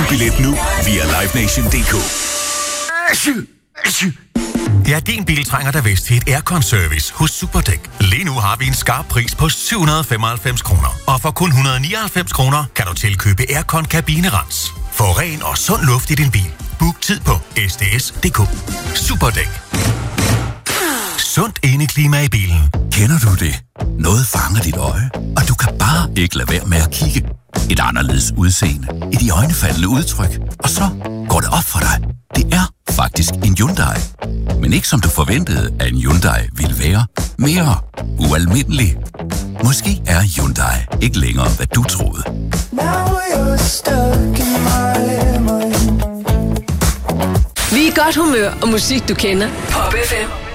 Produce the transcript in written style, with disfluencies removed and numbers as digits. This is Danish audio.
billet nu via livenation.dk. Ja, din bil trænger da vist til et aircon-service hos Superdæk. Lige nu har vi en skarp pris på 795 kroner. Og for kun 199 kroner kan du tilkøbe aircon-kabinerens. Få ren og sund luft i din bil. Book tid på sds.dk. Superdæk. Sundt indeklima i bilen. Kender du det? Noget fanger dit øje, og du kan bare ikke lade være med at kigge. Et anderledes udseende. Et iøjnefaldende udtryk. Og så går det op for dig. Det er faktisk en Hyundai. Men ikke som du forventede, at en Hyundai ville være. Mere ualmindelig. Måske er Hyundai ikke længere, hvad du troede. Vi er i godt humør og musik, du kender. Pop FM.